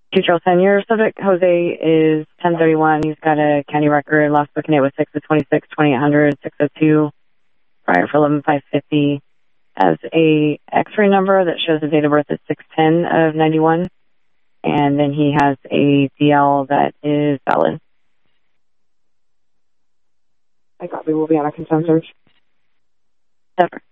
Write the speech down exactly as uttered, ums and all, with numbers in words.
Two Trail ten. Your subject, Jose, is ten thirty-one. He's got a county record. Last booking it was six of twenty-six, twenty-eight hundred, six oh two. Prior for eleven five fifty. Has a X-ray number that shows the date of birth is six ten of ninety-one. And then he has a D L that is valid. I copy. We'll be on a consent search. Never.